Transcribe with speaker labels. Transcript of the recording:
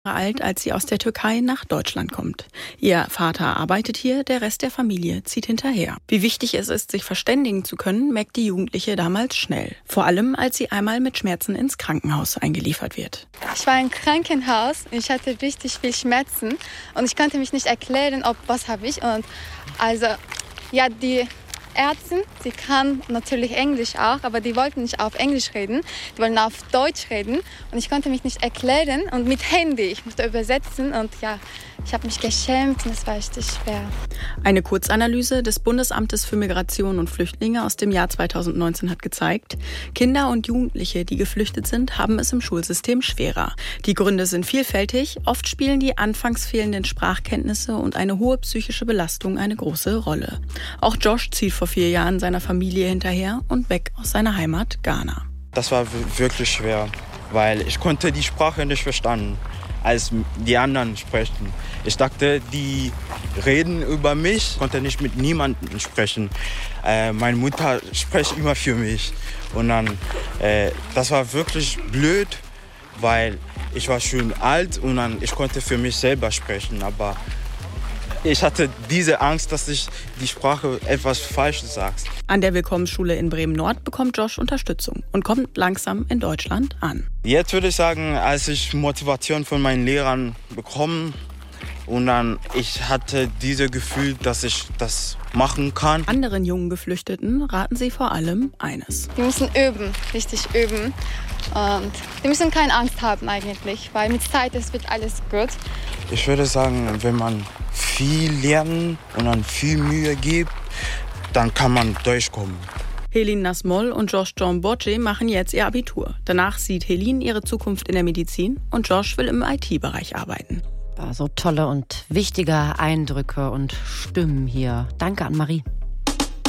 Speaker 1: alt, als sie aus der Türkei nach Deutschland kommt. Ihr Vater arbeitet hier, der Rest der Familie zieht hinterher. Wie wichtig es ist, sich verständigen zu können, merkt die Jugendliche damals schnell. Vor allem, als sie einmal mit Schmerzen ins Krankenhaus eingeliefert wird.
Speaker 2: Ich war im Krankenhaus und ich hatte richtig viel Schmerzen und ich konnte mich nicht erklären, was habe ich. Und also, ja, die Ärztin, sie kann natürlich Englisch auch, aber die wollten nicht auf Englisch reden, die wollten auf Deutsch reden und ich konnte mich nicht erklären und mit Handy, ich musste übersetzen und ja, ich habe mich geschämt und es war richtig schwer.
Speaker 1: Eine Kurzanalyse des Bundesamtes für Migration und Flüchtlinge aus dem Jahr 2019 hat gezeigt, Kinder und Jugendliche, die geflüchtet sind, haben es im Schulsystem schwerer. Die Gründe sind vielfältig, oft spielen die anfangs fehlenden Sprachkenntnisse und eine hohe psychische Belastung eine große Rolle. Auch Josh zieht vor 4 Jahren seiner Familie hinterher und weg aus seiner Heimat Ghana.
Speaker 3: Das war wirklich schwer, weil ich konnte die Sprache nicht verstanden, als die anderen sprechen. Ich dachte, die reden über mich, konnte nicht mit niemandem sprechen. Meine Mutter spricht immer für mich. Und dann, das war wirklich blöd, weil ich war schon alt und dann, ich konnte für mich selber sprechen. Aber ich hatte diese Angst, dass ich die Sprache etwas Falsches sage.
Speaker 1: An der Willkommensschule in Bremen-Nord bekommt Josh Unterstützung und kommt langsam in Deutschland an.
Speaker 3: Jetzt würde ich sagen, als ich Motivation von meinen Lehrern bekommen und dann ich hatte dieses Gefühl, dass ich das machen kann.
Speaker 1: Anderen jungen Geflüchteten raten sie vor allem eines.
Speaker 2: Die müssen üben, richtig üben und die müssen keine Angst haben eigentlich, weil mit Zeit es wird alles gut.
Speaker 3: Ich würde sagen, wenn man viel lernen und dann viel Mühe gibt, dann kann man durchkommen.
Speaker 1: Helin Nasmol und Josh John Borche machen jetzt ihr Abitur. Danach sieht Helin ihre Zukunft in der Medizin und Josh will im IT-Bereich arbeiten.
Speaker 4: So tolle und wichtige Eindrücke und Stimmen hier. Danke, Anne-Marie.